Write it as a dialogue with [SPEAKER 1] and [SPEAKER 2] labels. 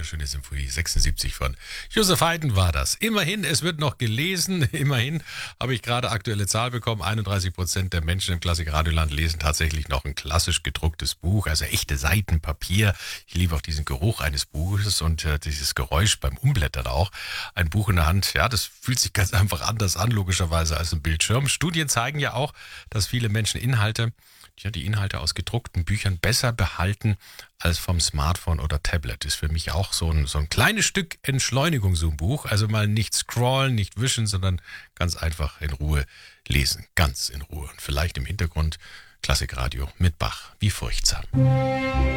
[SPEAKER 1] wunderschöne Symphonie 76 von Joseph Haydn war das. Immerhin, es wird noch gelesen. Immerhin habe ich gerade aktuelle Zahl bekommen. 31% der Menschen im Klassik-Radioland lesen tatsächlich noch ein klassisch gedrucktes Buch, also echte Seitenpapier. Ich liebe auch diesen Geruch eines Buches und dieses Geräusch beim Umblättern auch. Ein Buch in der Hand, ja, das fühlt sich ganz einfach anders an, logischerweise, als ein Bildschirm. Studien zeigen ja auch, dass viele Menschen die Inhalte aus gedruckten Büchern besser behalten als vom Smartphone oder Tablet. Ist für mich auch so ein kleines Stück Entschleunigung, so ein Buch. Also mal nicht scrollen, nicht wischen, sondern ganz einfach in Ruhe lesen. Ganz in Ruhe. Und vielleicht im Hintergrund Klassikradio mit Bach. Wie furchtsam.